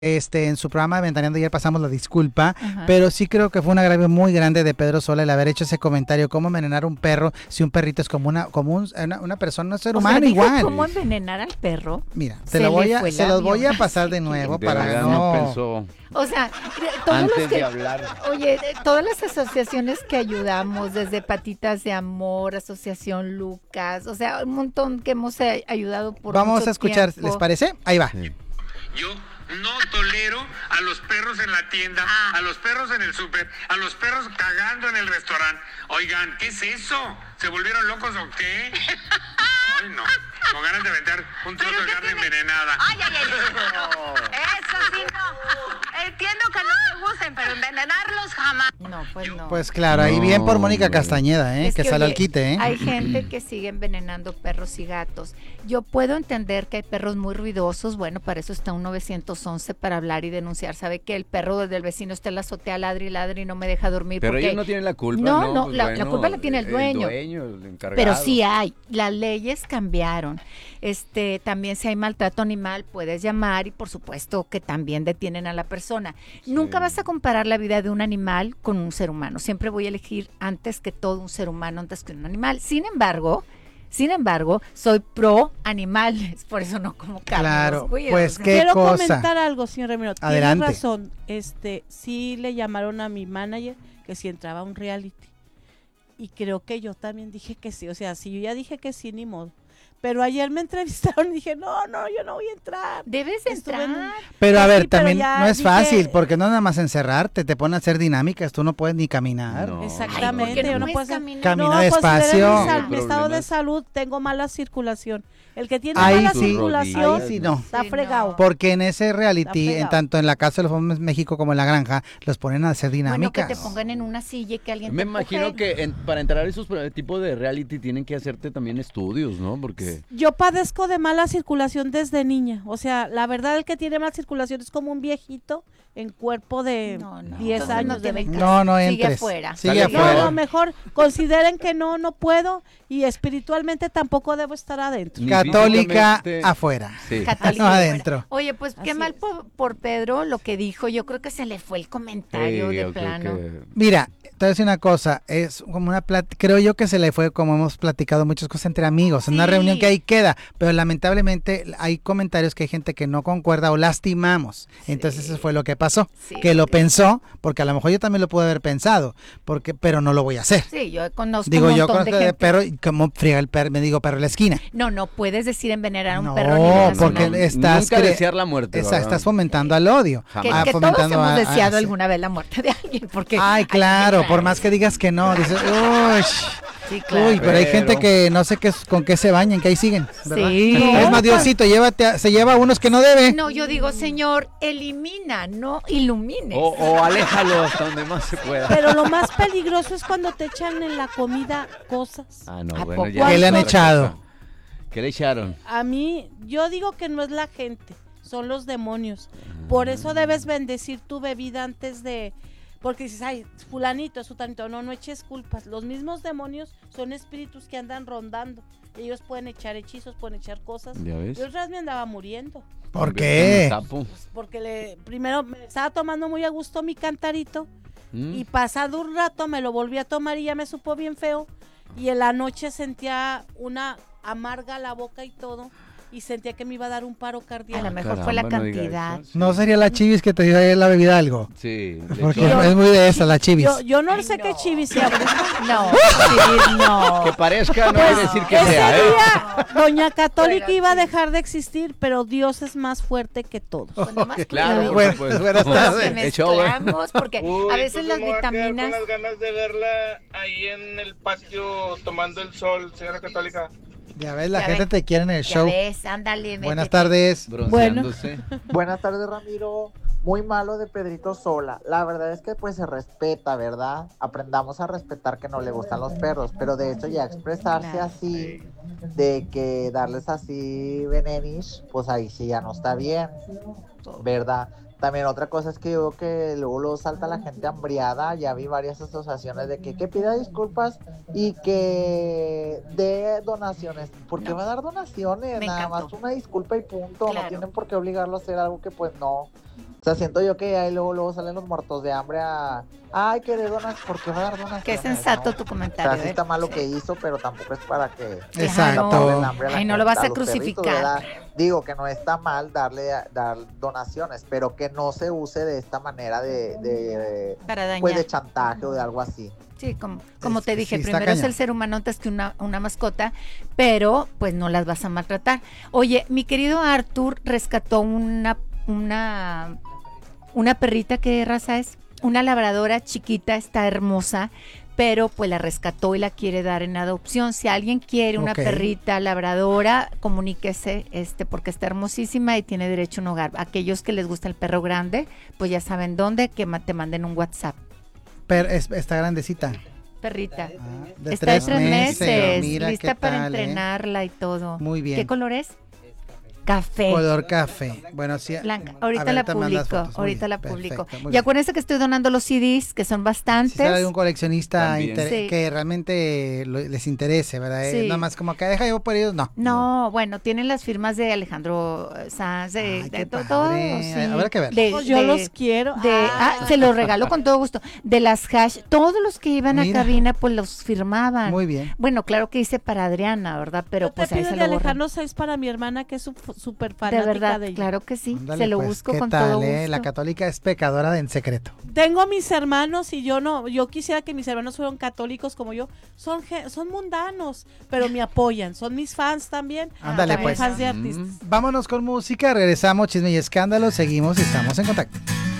en su programa de Ventaneando ayer pasamos la disculpa, Ajá. pero sí creo que fue un agravio muy grande de Pedro Sola el haber hecho ese comentario, cómo envenenar a un perro si un perrito es como una persona, un ser humano dijo igual. ¿Cómo envenenar al perro? Mira, Se le fue se el los voy a avión. pasar de nuevo De para verdad no... no pensó O sea, todos antes los que, de hablar. oye, todas las asociaciones que ayudamos, desde Patitas de Amor, Asociación Lucas, o sea, un montón que hemos ayudado por Vamos mucho a escuchar, tiempo. ¿les parece? Ahí va. Sí. Yo no tolero a los perros en la tienda, a los perros en el súper, a los perros cagando en el restaurante. Oigan, ¿qué es eso? ¿Se volvieron locos o qué? Ay, no. Con ganas de aventar un trozo de carne envenenada. Ay. Eso sí, no. Entiendo que no te gusten, pero envenenarlos jamás. No, pues no. Pues claro, ahí bien por Mónica Castañeda, Es que sale oye, al quite, Hay gente que sigue envenenando perros y gatos. Yo puedo entender que hay perros muy ruidosos, bueno, para eso está un 911 para hablar y denunciar. Sabe que el perro del vecino está en la azotea, ladre y no me deja dormir. Pero porque ellos no tienen la culpa. No, Pues la culpa la tiene el dueño. el encargado. Pero sí hay, las leyes cambiaron. También si hay maltrato animal puedes llamar y por supuesto que también detienen a la persona. Sí. Nunca vas a comparar la vida de un animal con un ser humano. Siempre voy a elegir antes que todo un ser humano antes que un animal. Sin embargo, soy pro animales, por eso no como carne. Claro, los cuido, pues o sea. qué Quiero cosa. comentar algo, señor Remiro. Adelante. Tiene razón. Sí le llamaron a mi manager que si entraba a un reality. Y creo que yo también dije que sí. O sea, si yo ya dije que sí, ni modo. Pero ayer me entrevistaron y dije, no, yo no voy a entrar. Debes Estuve en- entrar. Pero a Sí, ver, pero también ya no es dije- fácil, porque no nada más encerrarte, te ponen a hacer dinámicas, tú no puedes ni caminar. No. Exactamente. Ay, ¿por qué yo no no puedes puedo hacer- caminar? Camina no, despacio. consideren mi El estado problema de es- salud, tengo mala circulación. El que tiene Ahí mala sí, circulación ahí sí no. está Sí, fregado. no. Porque en ese reality, Está en fregado. tanto en la Casa de los Famosos México como en la granja, los ponen a hacer Bueno, que dinámicas. te pongan en una silla y que alguien Me te imagino empuje. que para entrar a esos tipos de reality tienen que hacerte también estudios, ¿no? Porque Yo padezco de mala circulación desde niña. O sea, la verdad el que tiene mala circulación es como un viejito en cuerpo de No, 10 entonces años, no de tiene 20. No, no Sigue entres. afuera. Sigue Sale No, afuera. no, mejor consideren que no puedo y espiritualmente tampoco debo estar adentro. Ni Católica físicamente- afuera. Sí. Católico No fuera. adentro. Oye, pues qué Así mal es. por Pedro lo que dijo. Yo creo que se le fue el comentario Sí, de yo creo plano. que- Mira, te voy a decir una cosa, es como una creo yo que se le fue, como hemos platicado muchas cosas entre amigos, en una Sí. reunión que ahí queda, pero lamentablemente hay comentarios que hay gente que no concuerda o lastimamos, entonces eso fue lo que pasó, Sí. que lo pensó, porque a lo mejor yo también lo pude haber pensado, pero no lo voy a hacer. Sí, yo conozco Digo, un yo montón conozco de de gente. perro y como friega el perro, me digo perro en la esquina. No puedes decir envenenar a un No, perro a nivel nacional. porque No, estás nunca desear la muerte, ¿verdad? estás fomentando al odio. Jamás. que todos fomentando hemos deseado sí. alguna vez la muerte de alguien. Porque, Ay, claro, por más que digas que no, dices, uy, Sí, claro. uy, pero hay Pero- gente que no sé con qué se bañan, que ahí siguen, ¿verdad? Sí. Es más, Diosito, se lleva a unos que no debe. No, yo digo, señor, elimina, no ilumines. O aléjalo hasta donde más se pueda. Pero lo más peligroso es cuando te echan en la comida cosas. Ah, no, ¿A bueno, poco? ya. ¿Qué le han es otra echado? cosa. ¿Qué le echaron? A mí, yo digo que no es la gente, son los demonios. Por eso debes bendecir tu bebida antes de... Porque dices, ay, fulanito, sutanito, no eches culpas. Los mismos demonios son espíritus que andan rondando. Ellos pueden echar hechizos, pueden echar cosas. ¿Ya ves? Yo otra vez me andaba muriendo. ¿Por Convierte en qué? sapo. Porque primero me estaba tomando muy a gusto mi cantarito. ¿Mm? Y pasado un rato me lo volví a tomar y ya me supo bien feo. Y en la noche sentía una amarga la boca y todo. Y sentía que me iba a dar un paro A cardíaco. lo mejor fue la Caramba, no diga cantidad. eso, sí. ¿No sería la chivis que te dio ayer la bebida algo? Sí. le Porque echó- es muy de esa, la chivis. Yo no Ay, sé no. qué chivis sea. No, sí, no. Que parezca no quiere decir que Ese sea, ¿eh? día Doña Católica Fuera, iba a sí. dejar de existir, pero Dios es más fuerte que todos. Pues nomás Claro, cuidado. Bueno, por supuesto. buenas Nos tardes. Echó, ¿eh? mezclamos porque a veces las Me voy a quedar vitaminas. con las ganas de verla ahí en el patio tomando el sol, señora Católica. Ya ves, la Ya gente ves, te quiere en el Ya show. ves, ándale. Buenas métete. tardes. Bronceándose. Buenas tardes, Ramiro. Muy malo de Pedrito Sola. La verdad es que pues se respeta, ¿verdad? Aprendamos a respetar que no le gustan los perros, pero de hecho ya expresarse Claro. así, de que darles así venenish, pues ahí sí ya no está bien, ¿verdad? También otra cosa es que yo que luego salta la gente hambriada, ya vi varias asociaciones de que pida disculpas y que dé donaciones. ¿Por qué va a dar donaciones? Me Nada encantó. más una disculpa y punto, Claro. no tienen por qué obligarlo a hacer algo que pues no O sea, siento yo que ahí luego salen los muertos de hambre a... Ay, que de donas, ¿por qué va a dar donaciones? Qué sensato ¿no? tu O comentario. sea, sí está mal lo que hizo, pero tampoco es para que... Exacto. taparle el hambre a la Ay, no lo gente, vas a los crucificar. perritos, ¿verdad? Digo que no está mal dar donaciones, pero que no se use de esta manera de Para dañar. pues de chantaje o de algo así. Sí, como te dije, sí, está primero es cañón. el ser humano antes que una mascota, pero pues no las vas a maltratar. Oye, mi querido Arthur rescató una perrita, ¿qué raza es? Una labradora chiquita, está hermosa, pero pues la rescató y la quiere dar en adopción. Si alguien quiere una Ok. perrita labradora, comuníquese, porque está hermosísima y tiene derecho a un hogar. Aquellos que les gusta el perro grande, pues ya saben dónde, que te manden un WhatsApp. Pero está grandecita. Perrita. De Está de 3 meses, Mira lista qué para tal, entrenarla y todo. Muy bien. ¿Qué color es? Café. Color café. Bueno, sí. Blanca. A Ahorita ver, la te mandas publico. fotos. Muy Ahorita bien, la publico. perfecto, muy Y bien. acuérdense que estoy donando los CDs, que son bastantes. Si sale algún coleccionista También. Sí. que realmente les interese, ¿verdad? Sí. Nada más como que deja yo por ellos, no. No, bueno, tienen las firmas de Alejandro Sanz, Ay, de qué todo. padre. Sí. Habrá que ver. Pues yo los quiero. Se los regalo con todo gusto. De las hash, todos los que iban a Mira. cabina, pues los firmaban. Muy bien. Bueno, claro que hice para Adriana, ¿verdad? Pero Yo te pues ahí pido se el lo de borran. Alejandro Sanz para mi hermana, que es súper De fanática verdad, de ella. claro que sí. Ándale, se lo pues, busco ¿qué con tal, todo gusto. La católica es pecadora en secreto. Tengo mis hermanos y yo quisiera que mis hermanos fueran católicos como yo. Son mundanos, pero me apoyan. Son mis fans también. Ándale, También pues. fans de artistas. Vámonos con música, regresamos, chisme y escándalo, seguimos y estamos en contacto.